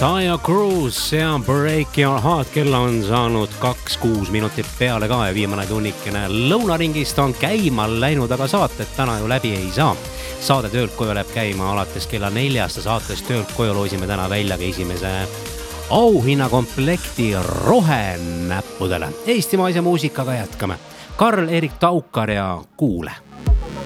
Taya Cruz ja Break Your Heart, kell on saanud 2-6 minutit peale ka ja viimane tunnikene lõunaringist on käima läinud, aga saated täna ju läbi ei saa. Saade Töölt koju läheb käima alates kella 4 saates Töölt koju loosime täna välja ka esimese auhinnakomplekti rohenäppudele. Eestimaise muusikaga jätkame. Karl-Erik Taukar ja Kuule.